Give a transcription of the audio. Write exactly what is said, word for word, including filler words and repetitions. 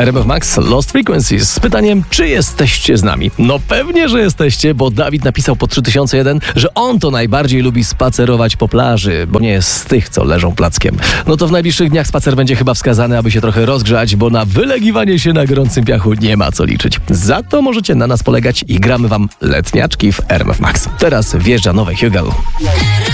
R M F Max Lost Frequencies z pytaniem, czy jesteście z nami? No pewnie, że jesteście, bo Dawid napisał po trzy tysiące jeden, że on to najbardziej lubi spacerować po plaży, bo nie jest z tych, co leżą plackiem. No to w najbliższych dniach spacer będzie chyba wskazany, aby się trochę rozgrzać, bo na wylegiwanie się na gorącym piachu nie ma co liczyć. Za to możecie na nas polegać i gramy wam letniaczki w R M F Max. Teraz wjeżdża nowe Hugel.